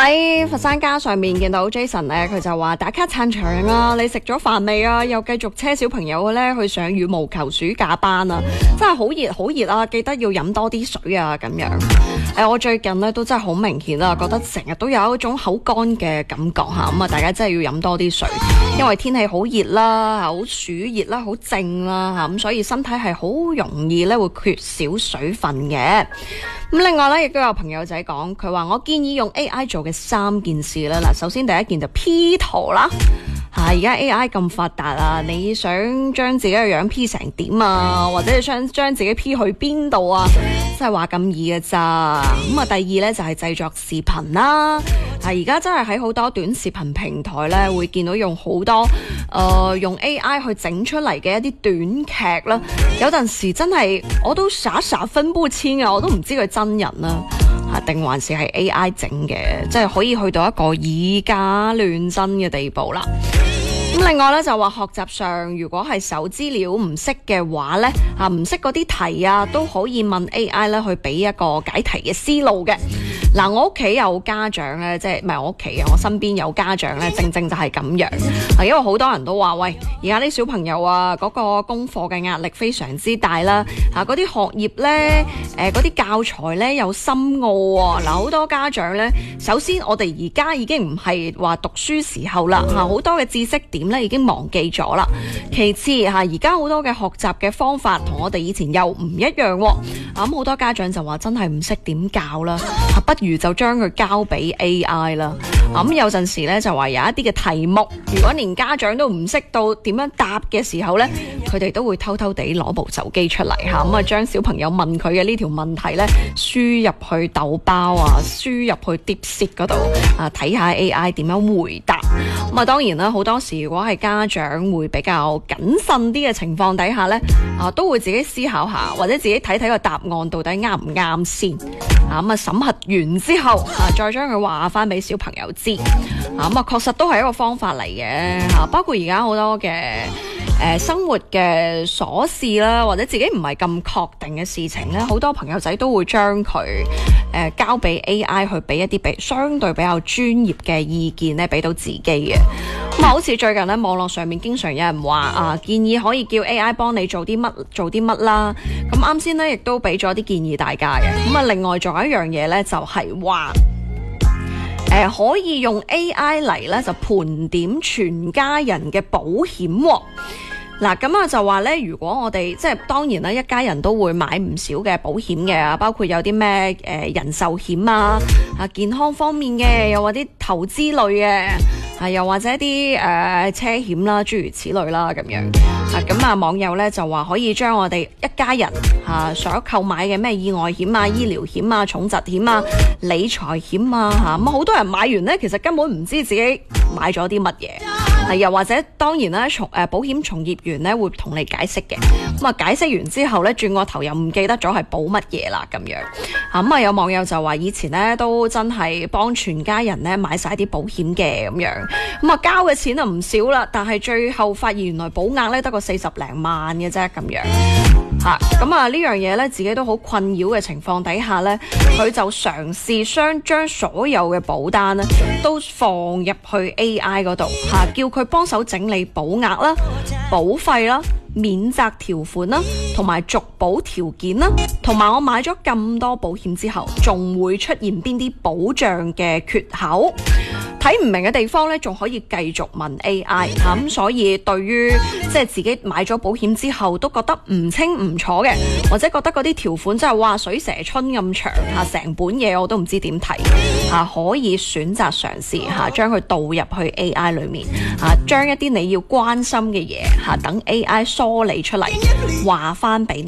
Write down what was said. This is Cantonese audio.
喺佛山街上面見到 Jason 咧，佢就話打卡撐場啊！你食咗飯未啊？又繼續車小朋友咧去上羽毛球暑假班啊！真係好熱好熱啊！記得要飲多啲水啊！咁樣我最近咧都真係好明顯啊，覺得成日都有一種口乾嘅感覺嚇，咁大家真係要飲多啲水，因為天氣好熱啦，好暑熱啦，好靜啦嚇，咁所以身體係好容易咧會缺少水分嘅。咁另外咧，亦都有朋友仔講，佢話我建議用 AI 做嘅3件事啦。嗱，首先第一件就 P 圖啦，而家 AI 咁發達啊，你想將自己嘅樣 P 成點啊，或者你想將自己 P 去邊度啊，真係話咁易嘅咋。咁啊，第二咧就係製作視頻啦。而家真係喺好多短視頻平台咧，會見到用好多用 AI 去整出嚟嘅一啲短劇啦。有陣時真係我都傻分不清啊，我都唔知佢真人啦定還是係 AI 整嘅，即係可以去到一個以假亂真嘅地步啦。咁另外咧就話學習上，如果係搜資料唔識嘅話咧，唔識嗰啲題啊，都可以問 AI 咧去俾一個解題嘅思路嘅。嗱，我屋企有家長咧，即係唔係我屋企啊？我身邊有家長咧，正就係咁樣。因為好多人都話，喂，而家啲小朋友啊，嗰個功課嘅壓力非常之大啦，嗰啲學業咧，嗰啲教材咧又深奧啊。嗱，好多家長咧，首先我哋而家已經唔係話讀書時候啦，好多嘅知識點咧已經忘記咗啦。其次而家好多嘅學習嘅方法同我哋以前又唔一樣喎。咁好多家長就話真係唔識點教啦，不如就將佢交俾 AI 啦。咁有陣時咧就話有一啲嘅題目，如果連家長都唔識到點樣答嘅時候咧，佢哋都會偷偷地攞部手機出嚟咁將小朋友問佢嘅呢條問題咧輸入去豆包啊，輸入去 DeepSeek 嗰度睇下 AI 點樣回答。咁當然啦，好多時如果係家長會比較謹慎啲嘅情況底下咧，都會自己思考下，或者自己睇睇個答案到底啱唔啱先。審核完之後再將佢話翻俾小朋友知。確實都係一個方法嚟嘅。包括而家好多嘅生活嘅瑣事啦，或者自己唔係咁確定嘅事情咧，好多朋友仔都會將佢交俾 AI 去俾一啲相對比較專業嘅意見咧，俾到自己嘅。好似最近咧網絡上面經常有人話建議可以叫 AI 幫你做啲乜啦。咁啱先咧亦都俾咗啲建議大家嘅。另外仲有一樣嘢咧，就係話可以用 AI 嚟咧就盤點全家人嘅保險喎。嗱，咁就話咧，如果我哋即係當然啦，一家人都會買唔少嘅保險嘅，包括有啲咩人壽險啊，健康方面嘅，又或啲投資類嘅，又或者啲車險啦，諸如此類啦咁樣。咁網友咧就話可以將我哋一家人所購買嘅咩意外險啊、醫療險啊、重疾險啊、理財險啊咁好多人買完咧，其實根本唔知自己買咗啲乜嘢。又或者當然啦，保險從業員咧會同你解釋嘅。解釋完之後咧，轉個頭又唔記得咗係保乜嘢啦咁樣。有網友就話以前咧都真係幫全家人咧買晒啲保險嘅咁樣。交嘅錢就唔少啦，但係最後發現原來保額咧得個40零萬嘅啫咁樣。呢樣嘢咧自己都好困擾嘅情況底下咧，佢就嘗試將所有嘅保單咧都放入去 AI 嗰度叫佢幫手整理保額啦、保費啦、免責條款啦，同埋續保條件啦，同埋我買咗咁多保險之後，仲會出現邊啲保障嘅缺口。睇唔明嘅地方咧，仲可以繼續問 AI 咁，所以對於即係自己買咗保險之後都覺得唔清唔楚嘅，或者覺得嗰啲條款真係哇水蛇春咁長成本嘢我都唔知點睇可以選擇嘗試將佢導入去 AI 裏面將一啲你要關心嘅嘢等 AI 梳理出嚟話翻俾你。